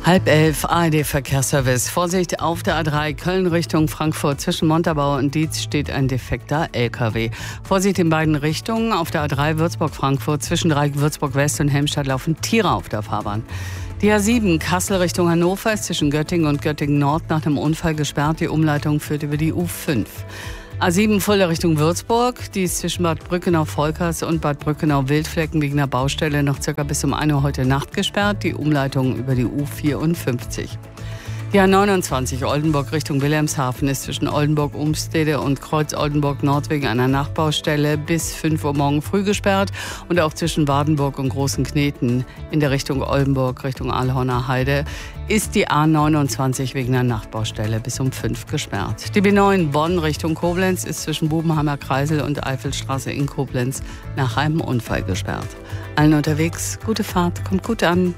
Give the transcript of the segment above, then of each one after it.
10:30 ARD-Verkehrsservice. Vorsicht auf der A3 Köln Richtung Frankfurt. Zwischen Montabaur und Dietz steht ein defekter LKW. Vorsicht in beiden Richtungen. Auf der A3 Würzburg-Frankfurt. Zwischen Dreieck Würzburg-West und Helmstadt laufen Tiere auf der Fahrbahn. Die A7 Kassel Richtung Hannover ist zwischen Göttingen und Göttingen-Nord nach einem Unfall gesperrt. Die Umleitung führt über die U5. A7 Fulda Richtung Würzburg, die ist zwischen Bad Brückenau-Volkers und Bad Brückenau-Wildflecken wegen einer Baustelle noch circa bis um 1 Uhr heute Nacht gesperrt. Die Umleitung über die U54. Die A29 Oldenburg Richtung Wilhelmshaven ist zwischen Oldenburg-Umstede und Kreuz-Oldenburg-Nord wegen einer Nachbaustelle bis 5 Uhr morgen früh gesperrt. Und auch zwischen Wardenburg und Großenkneten in der Richtung Oldenburg Richtung Aalhorner Heide ist die A29 wegen einer Nachbaustelle bis um 5 gesperrt. Die B9 Bonn Richtung Koblenz ist zwischen Bubenheimer Kreisel und Eifelstraße in Koblenz nach einem Unfall gesperrt. Allen unterwegs, gute Fahrt, kommt gut an.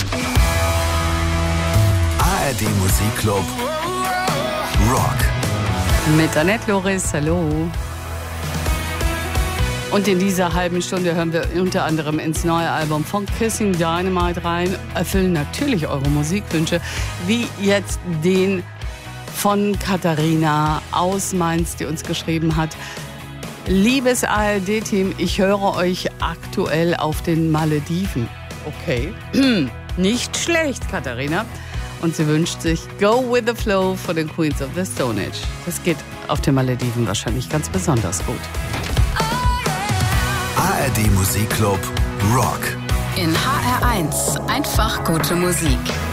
ARD Musikclub Rock. Mit Annette Loris, hallo. Und in dieser halben Stunde hören wir unter anderem ins neue Album von Kissing Dynamite rein, erfüllen natürlich eure Musikwünsche, wie jetzt den von Katharina aus Mainz, die uns geschrieben hat: Liebes ARD-Team, ich höre euch aktuell auf den Malediven. Okay, nicht schlecht, Katharina. Und sie wünscht sich Go With The Flow von den Queens of the Stone Age. Das geht auf den Malediven wahrscheinlich ganz besonders gut. ARD Musikclub Rock. In HR1 einfach gute Musik.